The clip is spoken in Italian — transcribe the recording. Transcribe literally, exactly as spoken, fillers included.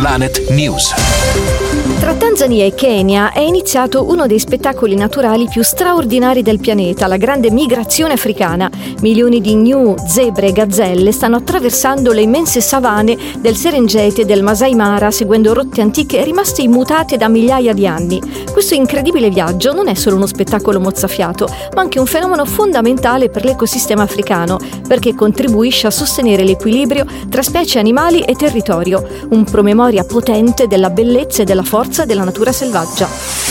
Planet News. Tra Tanzania e Kenya è iniziato uno dei spettacoli naturali più straordinari del pianeta, la grande migrazione africana. Milioni di gnu, zebre e gazzelle stanno attraversando le immense savane del Serengeti e del Masai Mara, seguendo rotte antiche rimaste immutate da migliaia di anni. Questo incredibile viaggio non è solo uno spettacolo mozzafiato, ma anche un fenomeno fondamentale per l'ecosistema africano, perché contribuisce a sostenere l'equilibrio tra specie animali e territorio, un promemoria potente della bellezza e della forza della natura selvaggia.